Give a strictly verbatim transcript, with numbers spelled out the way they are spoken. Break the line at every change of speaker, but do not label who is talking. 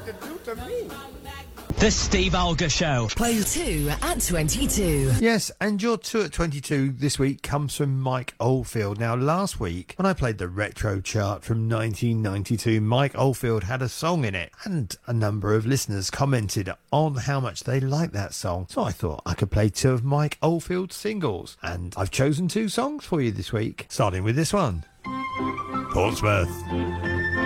to do to me?
The Steve Alger Show.
Play two at twenty-two.
Yes, and your two at twenty-two this week comes from Mike Oldfield. Now, last week, when I played the retro chart from nineteen ninety-two, Mike Oldfield had a song in it, and a number of listeners commented on how much they liked that song. So I thought I could play two of Mike Oldfield's singles, and I've chosen two songs for you this week, starting with this one. Portsmouth.